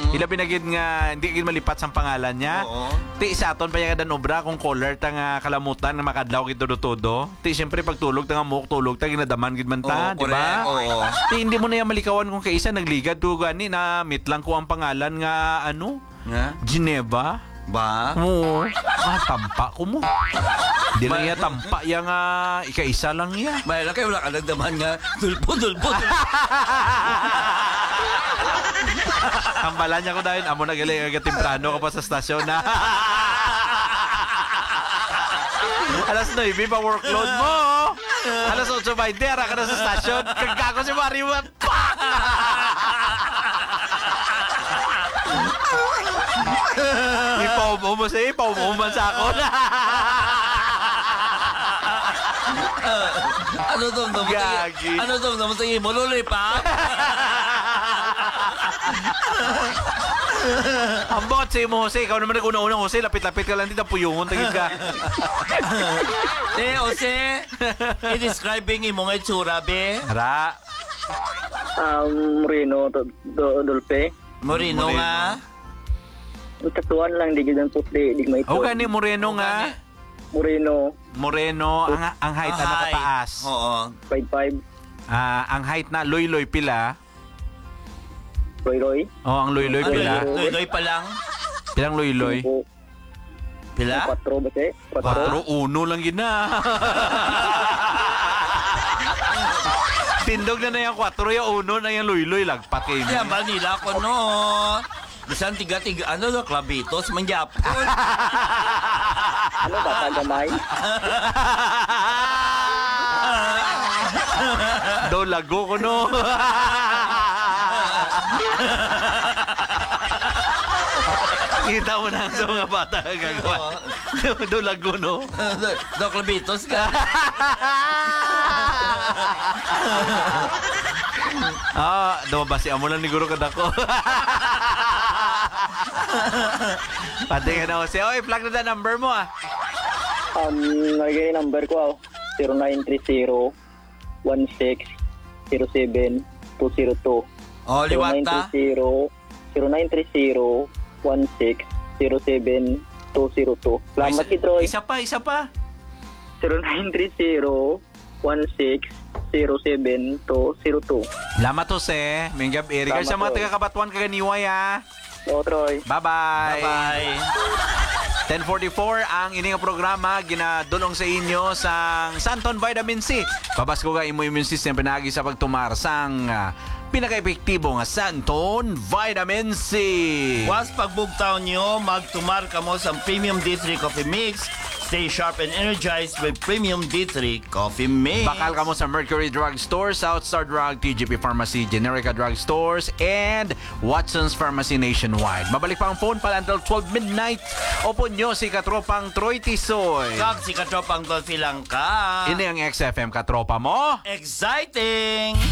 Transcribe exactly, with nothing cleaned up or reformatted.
Mm. Ila pinagid nga hindi gid malipat sa pangalan niya. Oo. Ti sa aton pa yan obra kung color ta nga kalamutan nga makadlaw gid todo-todo. Ti siyempre pagtulog ta nga muk tulog ta ginadaman gid man ta, Oo, di ba? correct. Oo. Ti hindi mo na yan malikawan kung kaisa nagligad to gani na meet lang ko ang pangalan nga ano, Nga? Geneva. Ba? Oo. Ah, tampa ko mo. Di lang iya tampa iya nga ikaisa lang iya. May lang kayo wala ka nagdaman nga. Dulpo, dulpo, dulpo. Kambalan niya ko dahil amo na gali aga temprano ka pa sa stasyon na. Alas nine pa workload mo. Alas otso bainte ara ka na sa stasyon. Kagkako si Mariwa. Ipaw mo sa ipaw mo man sa ako. Ano to? Gagi. Ano to? Ano to? Mo luloy pa? Ang bot si mo Jose, ikaw naman nag-una-unang Jose, lapit-lapit ka lang dito, puyungon, tagid ka. Eh, Jose, i-describing imo nga itsura, be. Hara. Um, Moreno, do, do, Dulpe. Moreno Moreno. nga. Katuan lang, di ganyan puti, di maito. O gani Moreno nga. Moreno, Moreno, ang, ang height Ang ano height. kataas. Oo. five five, Ah, ang height na loy-loy pila. Roy Roy. Oh, ang loy-loy Ano, pila. loy-loy pa lang. Pilang loy-loy? Cinco, Pila? Quatro ba siya? Quatro. Patro, uno lang gina. Tindog na na yung kwatro, yung uno na yung loy-loy, lagpat kayo. Kaya Manila ko, no. Bisan tiga-tiga, ano na, klabitos, mangyapon. Ano ba, tagamay? Do lago ko no. Kita mo na sa mga bata ang gagawa. Do lago no. Do klabitos ka. Ah, dumabasi amo lang ni Guro kadako. Pati ka na Jose. Oy, plug na the number mo ah. Um, nalagay yung number ko, zero nine three zero, one six zero seven, two zero two. Oh, liwat ta. zero nine three zero, one six zero seven, two zero two. Salamat si Troy. Isa pa, isa pa. zero nine three zero, one six zero seven, two zero two. Salamat Jose. Minggab Erika sa mga Salamat, Troy. taga-Kabatuan kaganiway ah. Oo, Troy. Bye-bye. Bye-bye. ten forty-four ang ining programa ginadulong sa inyo sang Santon Vitamin C. Pabasko ka imo immune system pinagi sa pagtumar sang uh, pinaka-epektibo nga Santon Vitamin C. Once pagbugtaw nyo, magtumar ka mo sa Premium D three Coffee Mix. Stay sharp and energized with Premium D three Coffee Mix. Bakal ka mo sa Mercury Drug Store, Southstar Drug, T G P Pharmacy, Generica Drug Stores, and Watson's Pharmacy nationwide. Mabalik pa ang phone pala until twelve midnight. Opo nyo si Katropang Troy Tisoy. Kag si Katropang Dolphy lang ka. Ini ang X F M Katropa mo. Exciting!